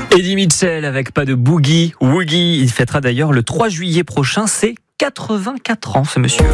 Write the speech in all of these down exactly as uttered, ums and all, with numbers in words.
Eddie Mitchell avec pas de boogie, woogie. Il fêtera d'ailleurs le trois juillet prochain, c'est quatre-vingt-quatre ans ce monsieur.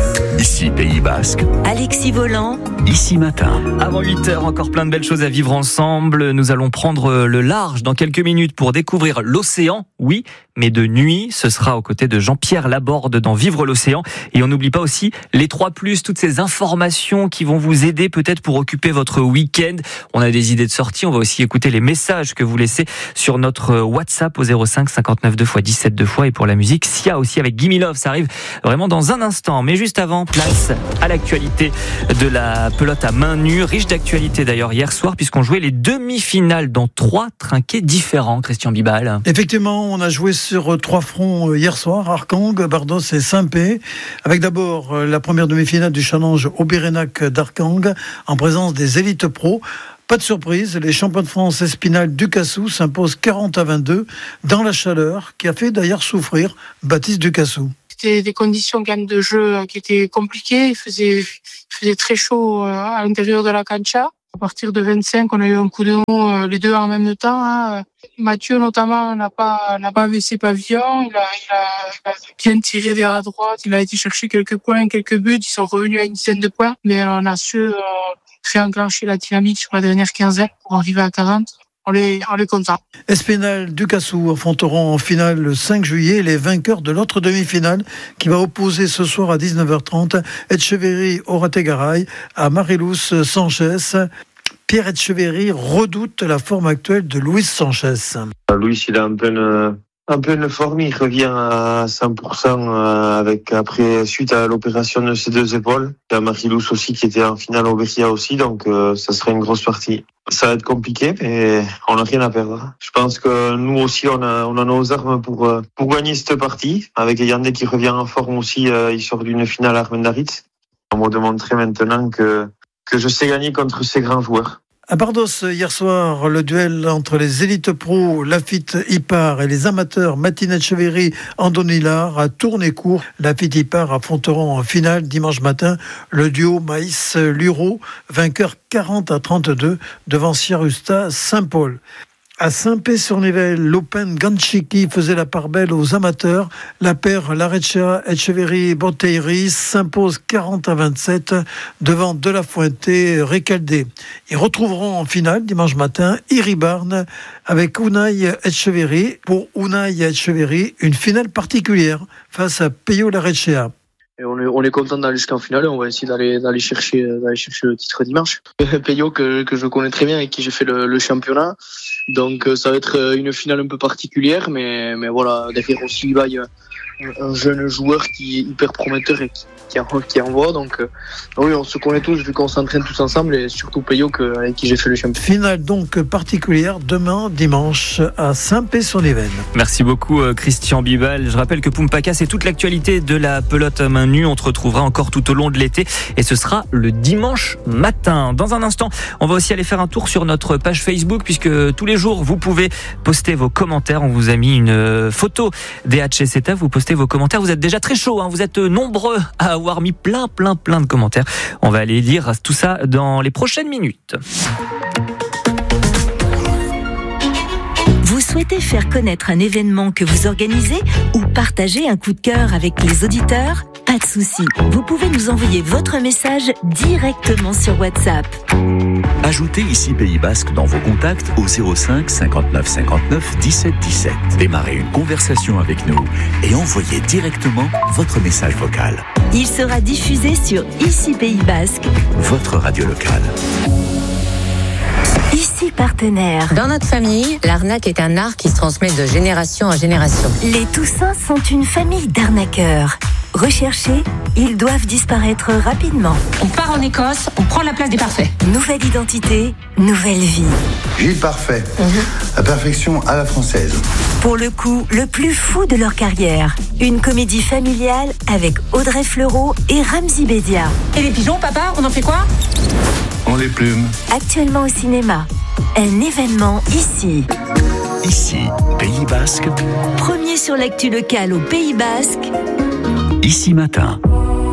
Ici Pays Basque, Alexis Volant, Ici Matin. Avant huit heures, encore plein de belles choses à vivre ensemble. Nous allons prendre le large dans quelques minutes pour découvrir l'océan, oui, mais de nuit. Ce sera aux côtés de Jean-Pierre Laborde dans Vivre l'océan. Et on n'oublie pas aussi les trois plus, toutes ces informations qui vont vous aider peut-être pour occuper votre week-end. On a des idées de sortie. On va aussi écouter les messages que vous laissez sur notre WhatsApp au zéro cinq cinquante-neuf deux fois dix-sept deux fois. Et pour la musique, Sia aussi avec Gimme Love. Ça arrive vraiment dans un instant. Mais juste avant, place à l'actualité de la pelote à main nue. Riche d'actualité d'ailleurs hier soir, puisqu'on jouait les demi-finales dans trois trinquets différents, Christian Bibal. Effectivement, on a joué sur trois fronts hier soir, Arcang, Bardos et Saint-Pé, avec d'abord la première demi-finale du challenge Aubérenac d'Arcang, en présence des élites pro. Pas de surprise, les champions de France Espinal Ducassou s'imposent quarante à vingt-deux dans la chaleur, qui a fait d'ailleurs souffrir Baptiste Ducassou. C'était des conditions quand même de jeu qui étaient compliquées. Il faisait, il faisait très chaud à l'intérieur de la cancha. À partir de vingt-cinq, on a eu un coup de mou les deux en même temps. Hein. Mathieu notamment n'a pas n'a pas baissé pavillon. Il a, il a, il a bien tiré vers la droite. Il a été chercher quelques points, quelques buts. Ils sont revenus à une dizaine de points, mais on a su euh, faire enclencher la dynamique sur la dernière quinzaine pour arriver à quarante. On est, on est content. Espinal Ducassou affronteront en finale le cinq juillet les vainqueurs de l'autre demi-finale qui va opposer ce soir à dix-neuf heures trente Etcheverry Orategaray à Mariluz Sanchez. Pierre Etcheverry redoute la forme actuelle de Luis Sanchez. Luis, il a un pleine, un pleine forme, il revient à cent pour cent avec, après, suite à l'opération de ses deux épaules. Il y a Mariluz aussi qui était en finale au Béchia aussi, donc euh, ça serait une grosse partie. Ça va être compliqué, mais on n'a rien à perdre. Je pense que nous aussi, on a, on a nos armes pour, pour gagner cette partie. Avec Yandé qui revient en forme aussi, euh, il sort d'une finale à Armendaritz. On m'a démontré maintenant que, que je sais gagner contre ces grands joueurs. À Bardos, hier soir, le duel entre les élites pro, Lafitte Ipar et les amateurs Matin Etcheverry Andonillard a tourné court. Lafitte Ipar affronteront en finale dimanche matin le duo Maïs Luro, vainqueur quarante à trente-deux devant Siarusta Saint-Paul. À Saint-Pé-sur-Nivelle, l'Open Ganchiki faisait la part belle aux amateurs. La paire Larechea Etcheverry Boteiri s'impose quarante à vingt-sept devant De La Fuente Recaldé. Ils retrouveront en finale dimanche matin Iribarne avec Unai Etcheverry. Pour Unai Etcheverry, une finale particulière face à Peyo Larechea. Et on est, on est content d'aller jusqu'en finale et on va essayer d'aller, d'aller chercher, d'aller chercher le titre dimanche. Peyo que, que je connais très bien et qui j'ai fait le, le championnat. Donc ça va être une finale un peu particulière, mais, mais voilà, derrière aussi il va y a un jeune joueur qui est hyper prometteur et qui, qui, en, qui envoie. Donc oui, on se connaît tous vu qu'on s'entraîne tous ensemble et surtout Peyo que, avec qui j'ai fait le championnat. Finale donc particulière demain dimanche à Saint-Pé-sur-Nivelle. Merci beaucoup Christian Bibal. Je rappelle que Pumpaka, c'est toute l'actualité de la pelote à main nue. On te retrouvera encore tout au long de l'été et ce sera le dimanche matin. Dans un instant, on va aussi aller faire un tour sur notre page Facebook puisque tous les jours vous pouvez poster vos commentaires. On vous a mis une photo des H S T A. Vous postez vos commentaires. Vous êtes déjà très chaud, hein. Vous êtes nombreux à avoir mis plein, plein, plein de commentaires. On va aller lire tout ça dans les prochaines minutes. Vous souhaitez faire connaître un événement que vous organisez ou partager un coup de cœur avec les auditeurs ? Pas de souci, vous pouvez nous envoyer votre message directement sur WhatsApp. Ajoutez Ici Pays Basque dans vos contacts au zéro cinq cinquante-neuf cinquante-neuf dix-sept dix-sept. Démarrez une conversation avec nous et envoyez directement votre message vocal. Il sera diffusé sur Ici Pays Basque, votre radio locale. Ici partenaire. Dans notre famille, l'arnaque est un art qui se transmet de génération en génération. Les Toussins sont une famille d'arnaqueurs. Recherchés, ils doivent disparaître rapidement. On part en Écosse, on prend la place des parfaits. Nouvelle identité, nouvelle vie. Gilles Parfait, mm-hmm. La perfection à la française. Pour le coup, le plus fou de leur carrière. Une comédie familiale avec Audrey Fleurot et Ramzy Bedia. Et les pigeons, papa, on en fait quoi ? On les plume. Actuellement au cinéma. Un événement ici. Ici, Pays Basque. Premier sur l'actu locale au Pays Basque. Ici Matin.